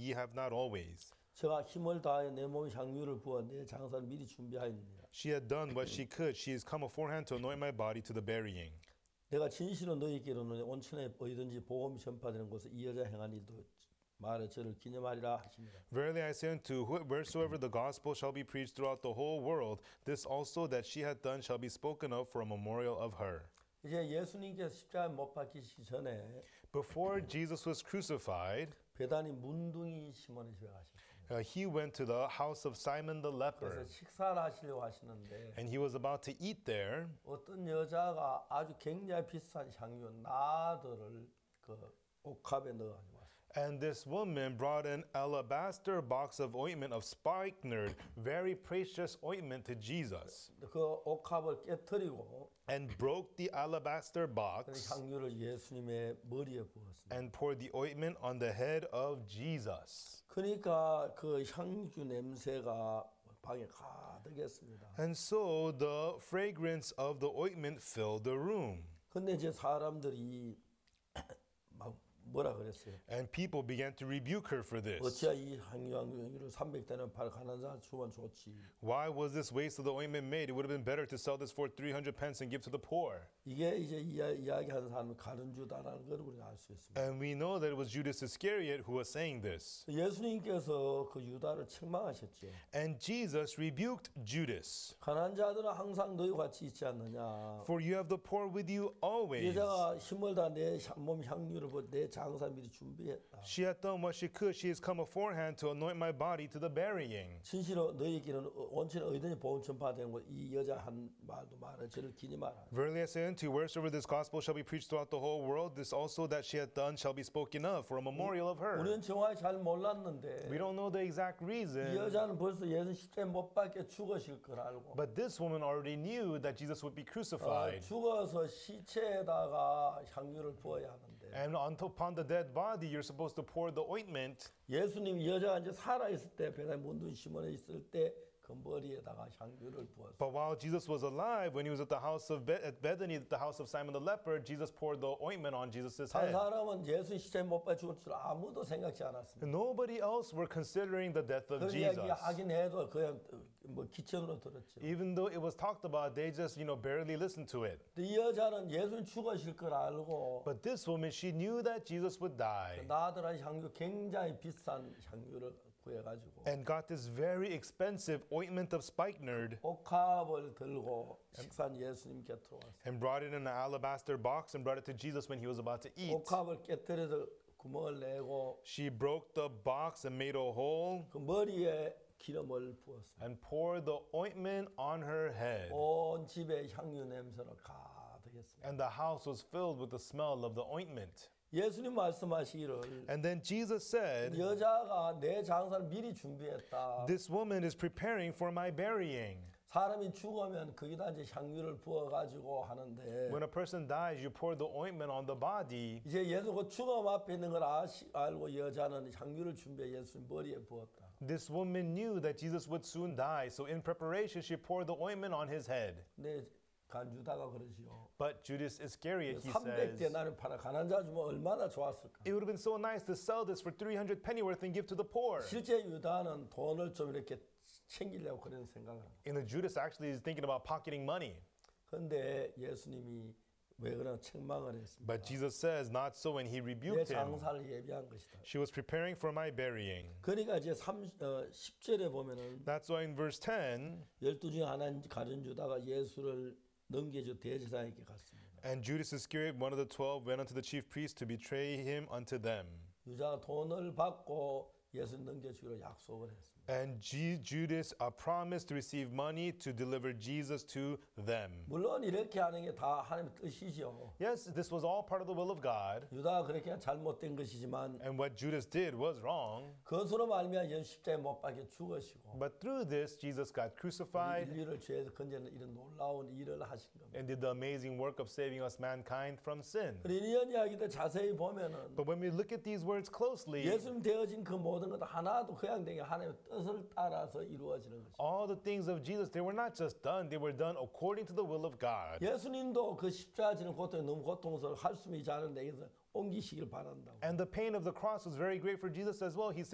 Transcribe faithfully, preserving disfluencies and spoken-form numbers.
ye have not always. 제가 힘을 다해 내 몸에 향유를 부어 내 장사를 미리 준비하였느니라. She had done what she could. She has come aforehand to anoint my body to the burying. 내가 진실로 너희에게 이르노니 온천에 어디든지 복음이 전파되는 곳에 이 여자 행한 일도 말해 저를 기념하리라 하십니다. Verily I say unto you, wheresoever the gospel shall be preached throughout the whole world, this also that she hath done shall be spoken of for a memorial of her. 이제 예수님께서 십자가에 못 박히시기 전에 Before Jesus was crucified, 베다니 문둥이 시몬의 집에 가셨습니다. uh, he went to the house of Simon the 그래서 leper, 식사를 하시려고 하시는데 and he was about to eat there. 어떤 여자가 아주 굉장히 비싼 향유 나더를 그 옥합에 넣어가지고 왔어요. And this woman brought an alabaster box of ointment of spikenard, very precious ointment to Jesus, 그 옥합을 깨뜨리고 and broke the alabaster 그 box 향유를 예수님의 머리에 부었습니다. and poured the ointment on the head of Jesus. 그러니까 그 향유 냄새가 방에 가득했습니다. And so the fragrance of the ointment filled the room. 근데 이제 사람들이 막 뭐라 그랬어요? And people began to rebuke her for this. 어찌야 이 향유 향유를 삼백 대는 팔 가난한 자한테 주면 좋지. Why was this waste of the ointment made? It would have been better to sell this for three hundred pence and give to the poor. 이게 이제 이야, 이야기하는 사람이 가룟주다라는 걸 우리가 알 수 있습니다. And we know that it was Judas Iscariot who was saying this. 예수님께서 그 유다를 책망하셨죠. And Jesus rebuked Judas. 가난한 자들은 항상 너희 같이 있지 않느냐. For you have the poor with you always. 여자가 힘을 다 내 몸 향유를 부어 내 장사 미리 준비했다. She had done what she could. She has come aforehand to anoint my body to the burying. 진실로 너희에게는 온천에 어디든지 복음 전파되는 곳 이 여자 한 말도 말해 저를 기념하라. Verily I say unto you, wheresoever this gospel shall be preached throughout the whole world, this also that she hath done shall be spoken of for a memorial of her. 우리는 정확히 잘 몰랐는데 We don't know the exact 이 reason, 여자는 벌써 예수 십자가에 못 박혀 죽으실 걸 알고 but this woman already knew that Jesus would be 어, crucified. 죽어서 시체에다가 향유를 부어야 하는데 And on upon the dead body, you're supposed to pour the ointment. 예수님 이 여자가 이제 살아 있을 때 베다니 문둥이 시몬에 있을 때 그 머리에다가 향유를 부었어요. But while Jesus was alive, when he was at the house of Be- at Bethany, at the house of Simon the leper, Jesus poured the ointment on Jesus' 한 head. 사람은 예수 시체에 못 박혀 죽을 줄 아무도 생각지 않았습니다. Nobody else were considering the death of 그 이야기 Jesus. 하긴 해도 그냥 뭐 기천으로 들었죠. Even though it was talked about, they just, you know, barely listened to it. 이 여자는 예수님 죽으실 걸 알고 But this woman, she knew that Jesus would die 나더란 향유 굉장히 비싼 향유를 구해가지고 and got this very expensive ointment of spikenard 옥합을 들고 식사한 예수님 곁으로 왔어요. and brought it in an alabaster box and brought it to Jesus when he was about to eat. 옥합을 깨뜨려서 구멍을 내고 She broke the box and made a hole 그 머리에 기름을 부었어요. and poured the ointment on her head. 온 집에 향유 냄새로 가득했습니다. And the house was filled with the smell of the ointment. 예수님 말씀하시기를 And then Jesus said, 여자가 내 장사를 미리 준비했다. this woman is preparing for my burying. 사람이 죽으면 거기다 이제 향유를 부어가지고 하는데 When a person dies, you pour the ointment on the body. 이제 예수 그 죽음 앞에 있는 걸 아시, 알고 여자는 향유를 준비해 예수님 머리에 부었다. This woman knew that Jesus would soon die, so in preparation, she poured the ointment on his head. 근데 간주다가 그러지요. But Judas Iscariot, he 삼백 says, 데나리 팔아 가난한 자 주면 얼마나 좋았을까. it would have been so nice to sell this for three hundred pennyworth and give to the poor. 실제 유다는 돈을 좀 이렇게 챙기려고 그런 생각을 합니다. And the Judas actually is thinking about pocketing money. 그런데 예수님이 왜 그런 책망을 했습니까? But Jesus says, not so, and he 내 rebuked him. 장사를 예비한 것이다. She was preparing for my burying. 그러니까 이제 삼, 어, 십 절에 보면은 That's why in verse ten, 열두 중에 하나인 가룟 유다가 예수를 넘겨줘 대제사장에게 갔습니다. and Judas Iscariot, one of the twelve, went unto the chief priests to betray him unto them. 유다가 돈을 받고 예수 넘겨주기로 약속을 했습니다. And G- Judas uh, promised to receive money to deliver Jesus to them. 물론 이렇게 하는 게 다 하나님의 뜻이죠. Yes, this was all part of the will of God. 유다가 그렇게 잘못된 것이지만 And what Judas did was wrong. 그것으로 말미암아 예수 십자가에 못 박혀 죽으시고 But through this, Jesus got crucified 인류를 죄에서 건져내는 이런 놀라운 일을 하신 겁니다. and did the amazing work of saving us mankind from sin. 이런 이야기들 자세히 보면은 But when we look at these words closely, 예수님 되어진 그 모든 것 하나도 허양되게 하나님의 뜻을 따라서 이루어지는 것입니다. all the things of Jesus, they were not just done, they were done according to the will of God. 예수님도 그 십자가 지는 고통이 너무 고통스러워 할 수 있지 않은데 그래서 옮기시길 바란다고. And the pain of the cross was very great for Jesus as well. He said,